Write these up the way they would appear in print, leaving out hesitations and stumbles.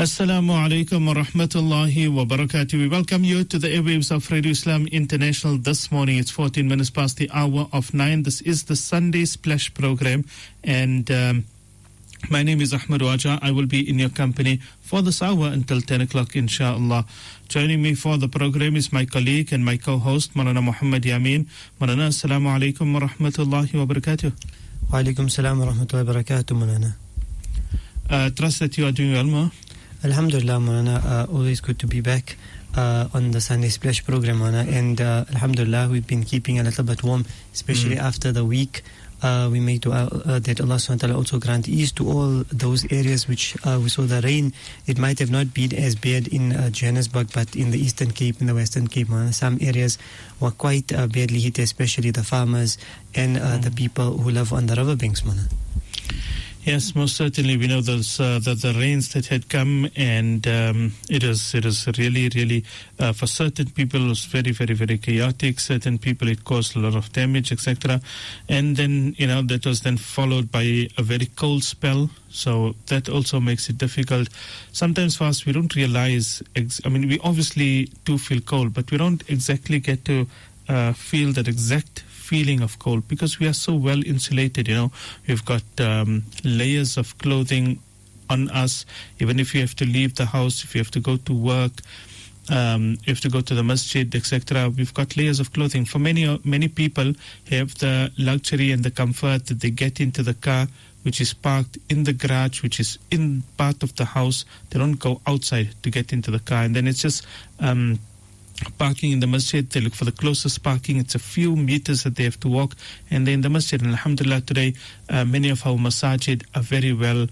Assalamu alaikum wa rahmatullahi wa barakatuh. We welcome you to the airwaves of Radio Islam International this morning. It's 14 minutes past the hour of 9. This is the Sunday Splash program, and my name is Ahmed Waja. I will be in your company for this hour until 10 o'clock, inshallah. Joining me for the program is my colleague and my co-host, Maulana Muhammad Yamin. Maulana, assalamu alaikum wa rahmatullahi wa barakatuh. Wa alaikum salam wa rahmatullahi wa barakatuh, Maulana. Trust that you are doing well, Ma. Alhamdulillah, Maulana. Always good to be back on the Sunday Splash program, Maulana. And Alhamdulillah, we've been keeping a little bit warm, especially after the week. We make dua that Allah subhanahu wa ta'ala also grant ease to all those areas which we saw the rain. It might have not been as bad in Johannesburg, but in the Eastern Cape, in the Western Cape, some areas were quite badly hit, especially the farmers and the people who live on the riverbanks, Mana. Yes, most certainly. We know those the rains that had come, and it is really for certain people it was very, very, very chaotic. Certain people it caused a lot of damage, etc. And then that was then followed by a very cold spell. So that also makes it difficult. Sometimes for us, we don't realize. We obviously do feel cold, but we don't exactly get to feel that exact feeling of cold because we are so well insulated. We've got layers of clothing on us. Even if you have to leave the house, if you have to go to work, you have to go to the masjid, etc., we've got layers of clothing. For many people have the luxury and the comfort that they get into the car which is parked in the garage, which is in part of the house. They don't go outside to get into the car, and then it's just parking in the masjid. They look for the closest parking. It's a few meters that they have to walk, and they're in the masjid. And alhamdulillah, today many of our masajid are very well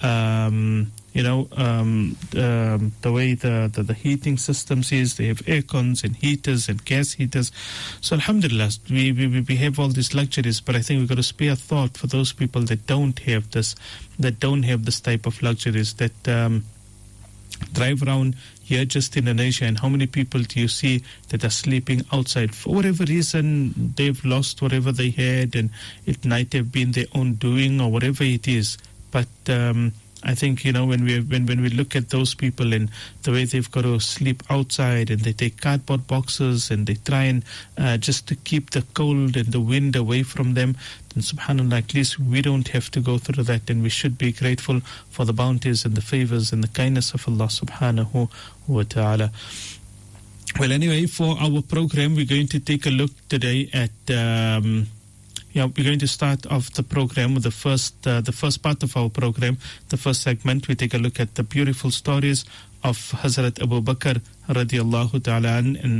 the way the heating systems is. They have aircons and heaters and gas heaters. So alhamdulillah, we have all these luxuries, but I think we've got to spare thought for those people that don't have this type of luxuries, that drive around here just in Indonesia. And how many people do you see that are sleeping outside for whatever reason? They've lost whatever they had, and it might have been their own doing or whatever it is. But I think when we look at those people and the way they've got to sleep outside, and they take cardboard boxes and they try and just to keep the cold and the wind away from them, then subhanallah, at least we don't have to go through that, and we should be grateful for the bounties and the favors and the kindness of Allah subhanahu wa ta'ala. Well, anyway, for our program, we're going to take a look today at we're going to start off the program with the first part of our program, the first segment. We take a look at the beautiful stories of Hazrat Abu Bakr radiallahu ta'ala,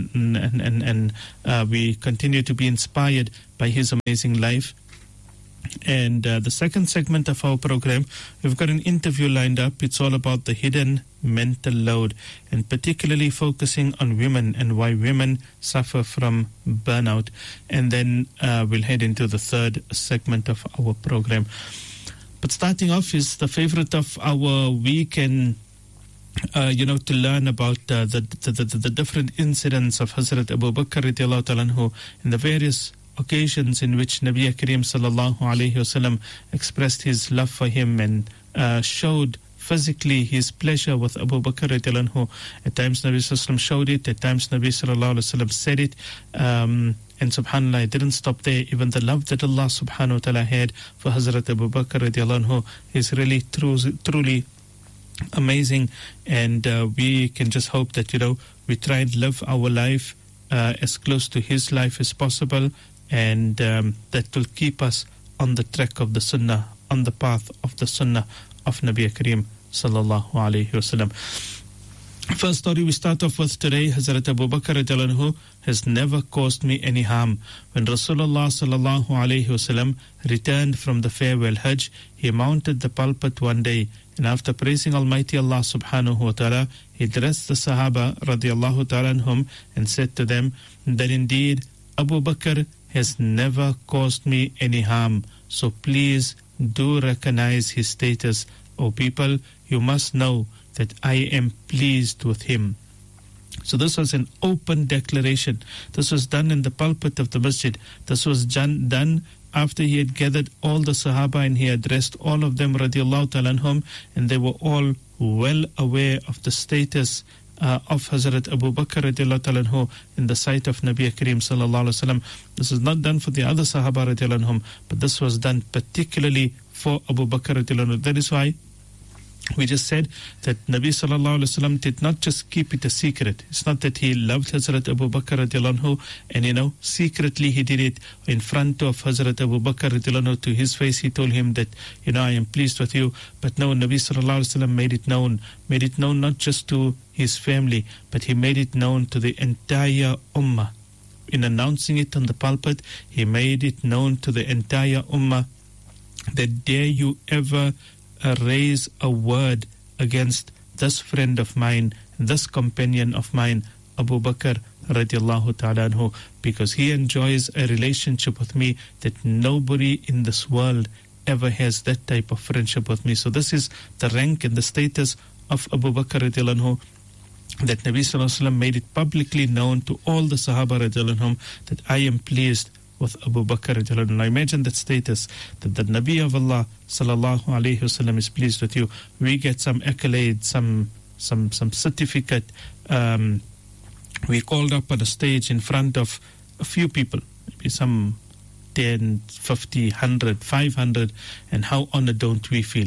and we continue to be inspired by his amazing life. And the second segment of our program, we've got an interview lined up. It's all about the hidden mental load, and particularly focusing on women and why women suffer from burnout. And then we'll head into the third segment of our program. But starting off is the favorite of our week, and to learn about the different incidents of Hazrat Abu Bakr radiallahu ta'ala anhu in the various occasions in which Nabi Kareem sallallahu alayhi wasallam expressed his love for him and showed physically his pleasure with Abu Bakr radiallahu anhu. At times Nabi sallallahu alayhi wasallam showed it, at times Nabi sallallahu alayhi wasallam said it, and subhanallah, it didn't stop there. Even the love that Allah subhanahu wa ta'ala had for Hazrat Abu Bakr radiallahu anhu is really truly amazing, and we can just hope that we try and live our life as close to his life as possible, and that will keep us on the track of the sunnah, on the path of the sunnah of Nabi Kareem sallallahu alayhi wasallam. First story we start off with today, Hazrat Abu Bakr radiallahu anhu has never caused me any harm. When Rasulullah sallallahu alayhi wasallam returned from the farewell Hajj, he mounted the pulpit one day, and after praising Almighty Allah subhanahu wa ta'ala, he addressed the Sahaba radiallahu ta'ala anhum and said to them that indeed Abu Bakr has never caused me any harm. So please do recognize his status. O people, you must know that I am pleased with him. So this was an open declaration. This was done in the pulpit of the masjid. This was done after he had gathered all the Sahaba and he addressed all of them radiallahu ta'ala anhum, and they were all well aware of the status of Hazrat Abu Bakr radiallahu ta'ala anhu in the sight of Nabi Kareem sallallahu alaihi wasallam. This is not done for the other Sahaba radiallahu anhum, but this was done particularly for Abu Bakr radiallahu anhu. That is why we just said that Nabi sallallahu alaihi wasallam did not just keep it a secret. It's not that he loved Hazrat Abu Bakr radiallahu anhu and secretly he did it in front of Hazrat Abu Bakr radiallahu anhu. To his face he told him that I am pleased with you. But no, Nabi sallallahu alaihi wasallam made it known not just to his family, but he made it known to the entire ummah. In announcing it on the pulpit, he made it known to the entire ummah that dare you ever raise a word against this friend of mine, this companion of mine, Abu Bakr radiallahu ta'ala anhu, because he enjoys a relationship with me that nobody in this world ever has that type of friendship with me. So this is the rank and the status of Abu Bakr radiallahu anhu, that Nabi sallallahu alaihi wasallam made it publicly known to all the Sahaba radiallahu anhum that I am pleased with Abu Bakr radiallahu anhu. Now imagine that status, that the Nabi of Allah sallallahu alaihi wasallam is pleased with you. We get some accolade, some certificate. We called up on a stage in front of a few people, maybe some 10, 50, 100, 500, and how honored don't we feel?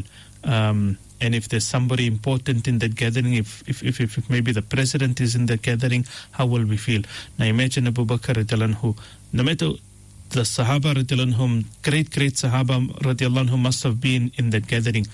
And if there's somebody important in that gathering, if maybe the president is in the gathering, how will we feel? Now imagine Abu Bakr radiallahu anhu. No matter the Sahaba radiallahu anhum, great Sahaba radiallahu anhum must have been in that gathering.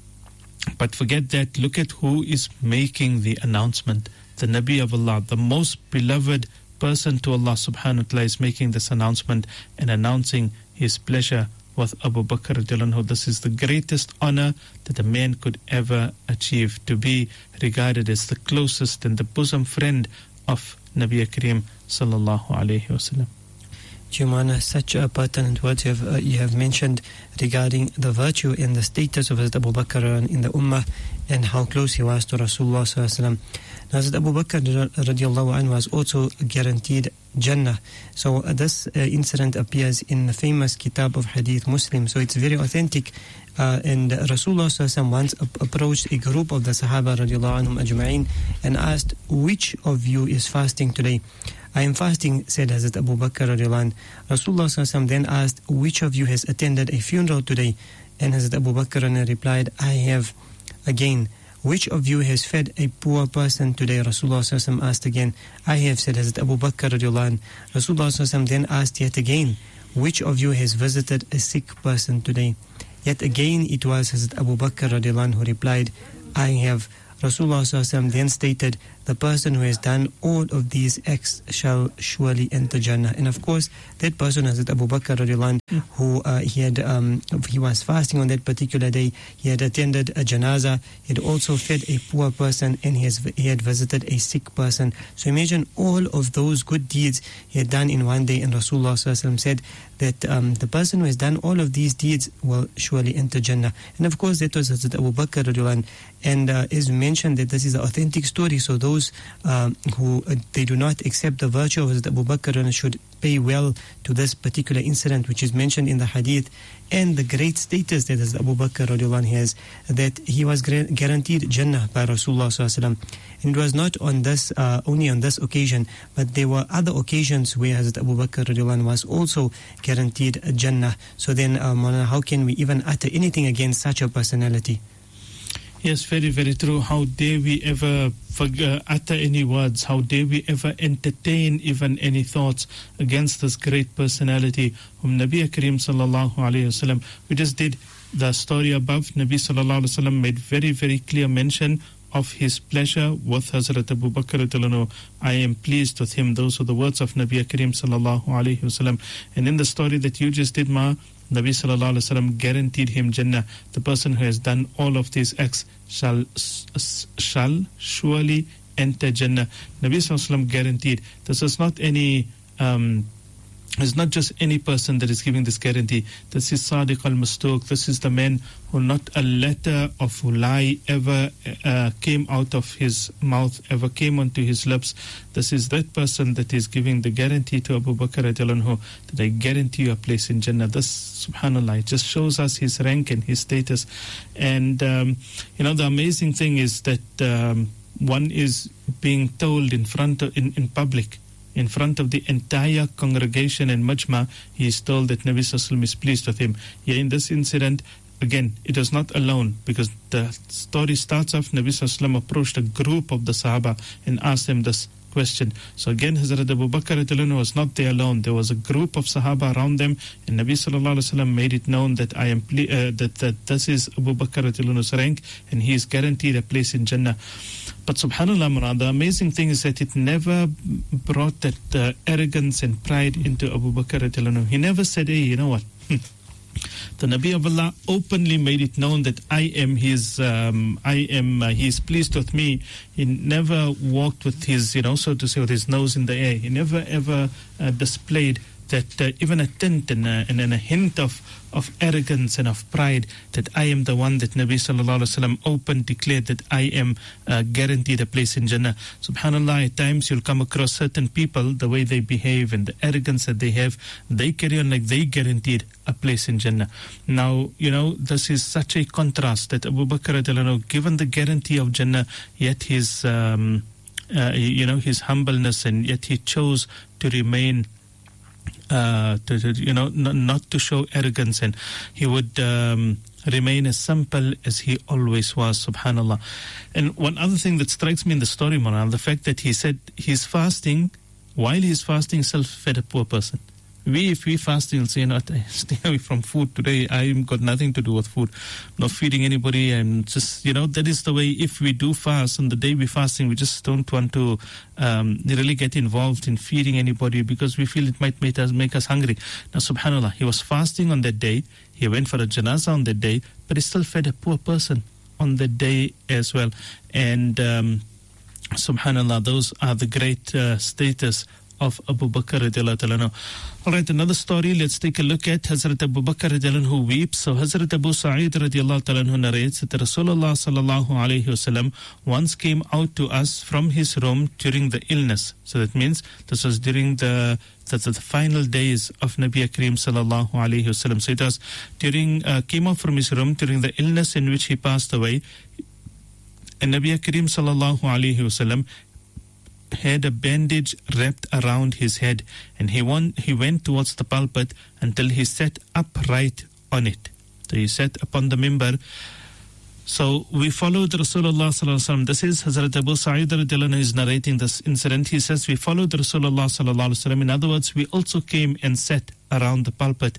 But forget that, look at who is making the announcement. The Nabi of Allah, the most beloved person to Allah subhanahu wa ta'ala, is making this announcement and announcing his pleasure with Abu Bakr radiallahu anhu. This is the greatest honor that a man could ever achieve, to be regarded as the closest and the bosom friend of Nabi Kareem sallallahu alayhi wasallam. Jumana, such pertinent words you have mentioned regarding the virtue and the status of Hazrat Abu Bakr in the Ummah and how close he was to Rasulullah sallallahu alaihi wasallam. Now, Hazrat Abu Bakr radiallahu anhu was also guaranteed Jannah. So this incident appears in the famous Kitab of Hadith Muslim. So it's very authentic. And Rasulullah sallallahu alaihi wasallam once approached a group of the Sahaba radiallahu anhum ajma'in and asked, which of you is fasting today? I am fasting, said Hazrat Abu Bakr radiallahu anhu. Rasulullah sallallahu alaihi wasallam then asked, which of you has attended a funeral today? And Hazrat Abu Bakr replied, I have. Again, which of you has fed a poor person today? Rasulullah sallallahu alaihi wasallam asked again. I have, said Hazrat Abu Bakr radiallahu anhu. Rasulullah sallallahu alaihi wasallam then asked yet again, which of you has visited a sick person today? Yet again it was Hazrat Abu Bakr radiallahu anhu who replied, I have. Rasulullah sallallahu alaihi wasallam then stated, the person who has done all of these acts shall surely enter Jannah. And of course, that person, Hazrat Abu Bakr radiallahu anhu, who he was fasting on that particular day, he had attended a janazah, he had also fed a poor person, and he had visited a sick person. So imagine all of those good deeds he had done in one day, and Rasulullah sallallahu alaihi wasallam said that the person who has done all of these deeds will surely enter Jannah. And of course, that was Hazrat Abu Bakr radiallahu anhu. And as we mentioned, that this is an authentic story, so those who they do not accept the virtue of Hazrat Abu Bakr should pay well to this particular incident which is mentioned in the hadith, and the great status that Hazrat Abu Bakr radiallahu anhu has, that he was guaranteed Jannah by Rasulullah sallallahu alaihi wasallam. And it was not on this only on this occasion, but there were other occasions where Hazrat Abu Bakr radiallahu anhu was also guaranteed Jannah. So then, how can we even utter anything against such a personality? Yes, very, very true. How dare we ever utter any words? How dare we ever entertain even any thoughts against this great personality whom Nabi Kareem sallallahu alayhi wasallam. We just did the story above. Nabi sallallahu alayhi wasallam made very, very clear mention of his pleasure with Hazrat Abu Bakr radiallahu anhu. I am pleased with him. Those are the words of Nabi Kareem sallallahu alayhi wasallam. And in the story that you just did, Nabi sallallahu alaihi wasallam guaranteed him Jannah. The person who has done all of these acts shall surely enter Jannah. Nabi sallallahu alaihi wasallam guaranteed. This is not any It's not just any person that is giving this guarantee. This is Sadiq al-Masduq. This is the man who not a letter of lie ever came out of his mouth, ever came onto his lips. This is that person that is giving the guarantee to Abu Bakr radiallahu anhu, that I guarantee you a place in Jannah. This, subhanAllah, it just shows us his rank and his status. And, the amazing thing is that one is being told in front of, in public, in front of the entire congregation and majma, he is told that Nabi Sallallahu Alaihi Wasallam is pleased with him. Yeah, in this incident, again, it was not alone, because the story starts off, Nabi Sallallahu Alaihi Wasallam approached a group of the Sahaba and asked them this question. So again, Hazrat Abu Bakr radiallahu anhu was not there alone. There was a group of Sahaba around them, and Nabi Sallallahu Alaihi Wasallam made it known that I am that this is Abu Bakr radiallahu anhu's rank, and he is guaranteed a place in Jannah. But subhanAllah, Murad, the amazing thing is that it never brought that arrogance and pride into Abu Bakr radiallahu anhu. He never said, hey, you know what? The Nabi of Allah openly made it known that he is pleased with me. He never walked with his, so to say, with his nose in the air. He never ever displayed that even a tint and a hint of arrogance and of pride, that I am the one that Nabi Sallallahu Alaihi Wasallam open declared that I am guaranteed a place in Jannah. Subhanallah, at times you'll come across certain people, the way they behave and the arrogance that they have, they carry on like they guaranteed a place in Jannah. Now, this is such a contrast that Abu Bakr radiallahu anhu, given the guarantee of Jannah, yet his, his humbleness, and yet he chose to remain not to show arrogance, and he would remain as simple as he always was, subhanallah. And one other thing that strikes me in the story, Maran, the fact that he said he's fasting, while he's fasting, self-fed a poor person. If we fasting, we'll say, I stay away from food today. I've got nothing to do with food. I'm not feeding anybody. I'm just, that is the way. If we do fast, on the day we're fasting, we just don't want to really get involved in feeding anybody, because we feel it might make us hungry. Now, subhanAllah, he was fasting on that day. He went for a janazah on that day, but he still fed a poor person on that day as well. And subhanAllah, those are the great status of Abu Bakr radiallahu anhu. All right, another story. Let's take a look at Hazrat Abu Bakr radiallahu anhu who weeps. So Hazrat Abu Sa'id radiallahu anhu narrates that Rasulullah sallallahu alayhi wasallam once came out to us from his room during the illness. So that means this was during the final days of Nabi Kareem sallallahu alayhi wasallam. So it was came out from his room during the illness in which he passed away. And Nabi Kareem sallallahu alayhi wasallam had a bandage wrapped around his head, and he went towards the pulpit until he sat upright on it. So he sat upon the mimbar. So we followed Rasulullah sallallahu alaihi wasallam. This is Hazrat Abu Sa'id radiallahu anhu is narrating this incident. He says, we followed Rasulullah sallallahu alaihi wasallam. In other words, we also came and sat around the pulpit.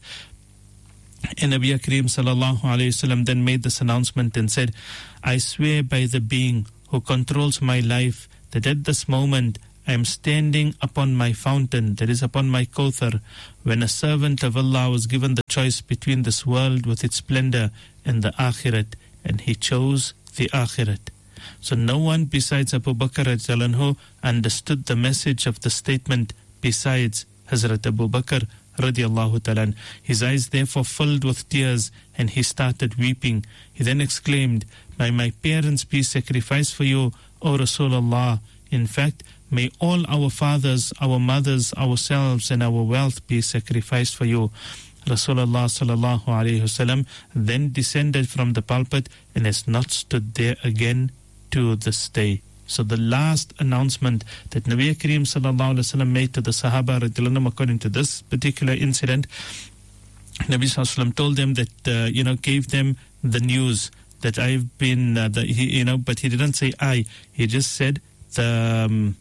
And Nabi Kareem sallallahu alaihi wasallam then made this announcement and said, I swear by the being who controls my life, that at this moment I am standing upon my fountain, that is upon my Kawthar, when a servant of Allah was given the choice between this world with its splendor and the Akhirat, and he chose the Akhirat. So no one besides Abu Bakr radiallahu anhu understood the message of the statement besides Hazrat Abu Bakr radiallahu ta'ala. His eyes therefore filled with tears, and he started weeping. He then exclaimed, may my parents be sacrificed for you, O Rasulullah. In fact, may all our fathers, our mothers, ourselves and our wealth be sacrificed for you. Rasulullah sallallahu alayhi wasallam then descended from the pulpit and has not stood there again to this day. So the last announcement that Nabi Kareem sallallahu alayhi wasallam made to the Sahaba radiallahu anhum, according to this particular incident, Nabi sallallahu alayhi wasallam told them that, gave them the news that I've been, but he didn't say I. He just said a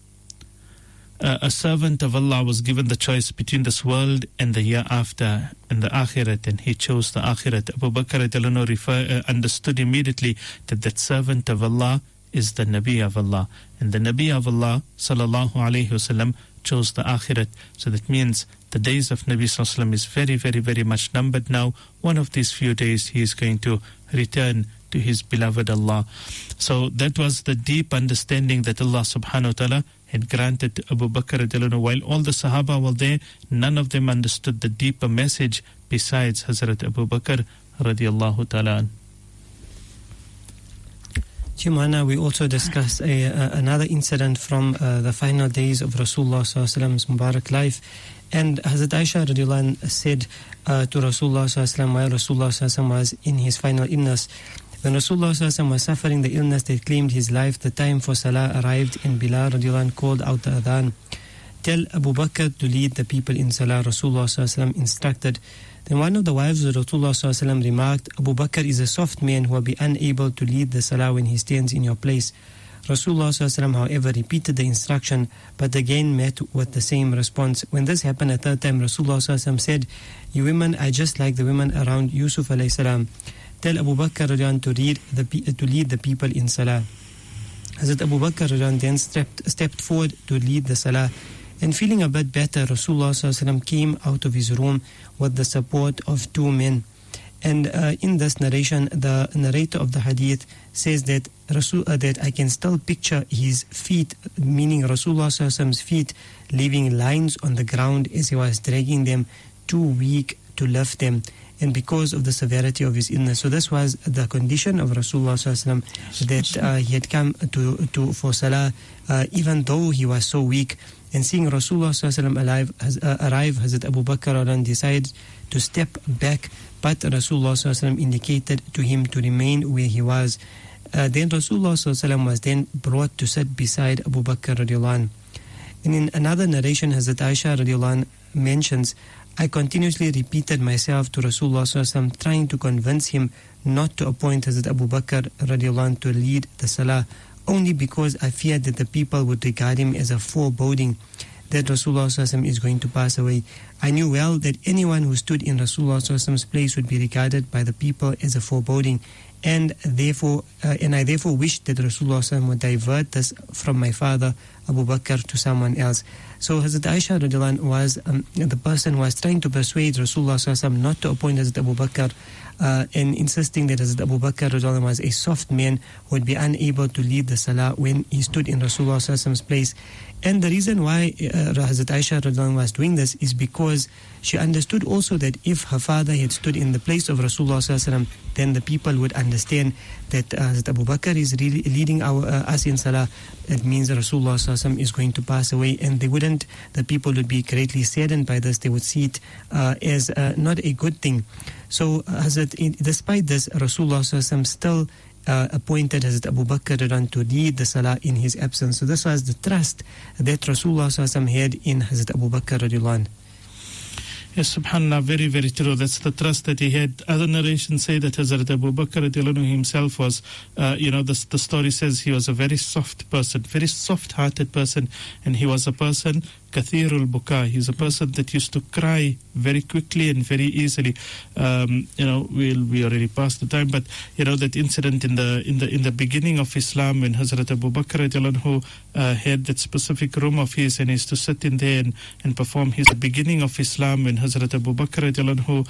servant of Allah was given the choice between this world and the year after, and the Akhirat, and he chose the Akhirat. Abu Bakr radiallahu anhu understood immediately that servant of Allah is the Nabi of Allah, and the Nabi of Allah sallallahu alayhi wasallam chose the Akhirat. So that means the days of Nabi sallallahu alayhi wasallam is very, very, very much numbered now. One of these few days he is going to return to his beloved Allah. So that was the deep understanding that Allah subhanahu wa ta'ala had granted to Abu Bakr radiallahu anhu. While all the Sahaba were there, none of them understood the deeper message besides Hazrat Abu Bakr radiallahu ta'ala. Chimana, we also discussed another incident from the final days of Rasulullah Sallallahu Mubarak life. And Hazrat Aisha radiallahu anha said to Rasulullah Sallallahu while Rasulullah Sallallahu was in his final illness, when Rasulullah Sallallahu was suffering the illness that claimed his life, the time for Salah arrived and Bilal radiallahu anhu called out the adhan. Tell Abu Bakr to lead the people in Salah, Rasulullah Sallallahu instructed. Then one of the wives of Rasulullah Sallallahu remarked, Abu Bakr is a soft man who will be unable to lead the Salah when he stands in your place. Rasulullah Sallallahu however repeated the instruction, but again met with the same response. When this happened a third time, Rasulullah Sallallahu said, you women are just like the women around Yusuf alayhi salam. Tell Abu Bakr to lead the people in Salah. Hazrat Abu Bakr then stepped forward to lead the Salah. And feeling a bit better, Rasulullah Sallallahu came out of his room with the support of two men. And in this narration, the narrator of the hadith says that that I can still picture his feet, meaning Rasulullah Sallallahu feet, leaving lines on the ground as he was dragging them, too weak to lift them, and because of the severity of his illness. So this was the condition of Rasulullah Sallallahu that he had come to for Salah, even though he was so weak. And seeing Rasulullah arrive, Hazrat Abu Bakr decided to step back, but Rasulullah indicated to him to remain where he was. Then Rasulullah was then brought to sit beside Abu Bakr radiallahu anh. And in another narration, Hazrat Aisha radiallahu anh mentions, I continuously repeated myself to Rasulullah trying to convince him not to appoint Hazrat Abu Bakr radiallahu anh to lead the Salah, only because I feared that the people would regard him as a foreboding that Rasulullah is going to pass away. I knew well that anyone who stood in Rasulullah's place would be regarded by the people as a foreboding, and I therefore wished that Rasulullah would divert this from my father Abu Bakr to someone else. So Hazrat Aisha radiallahu anh was the person who was trying to persuade Rasulullah not to appoint Hazrat Abu Bakr, and insisting that Hazrat Abu Bakr radiallahu anh was a soft man who would be unable to lead the Salah when he stood in Rasulullah's place. And the reason why Hazrat Aisha radiallahu anh was doing this is because she understood also that if her father had stood in the place of Rasulullah, then the people would understand that Hazrat Abu Bakr is really leading us in Salah. It means Rasulullah is going to pass away, and the people would be greatly saddened by this. They would see it as not a good thing. So despite this, Rasulullah still appointed Hazrat Abu Bakr to lead the Salah in his absence. So this was the trust that Rasulullah had in Hazrat Abu Bakr radiallahu anh. Yes, subhanAllah, very, very true. That's the trust that he had. Other narrations say that Hazrat Abu Bakr radiallahu anh himself was, the story says he was a very soft person, very soft-hearted person, and he was a person, Kathirul Buka. He's a person that used to cry very quickly and very easily. We already passed the time, but that incident in the beginning of Islam when Hazrat Abu Bakr radiallahu anh had that specific room of his, and he used to sit in there and perform his beginning of Islam when Hazrat Abu Bakr radiallahu anh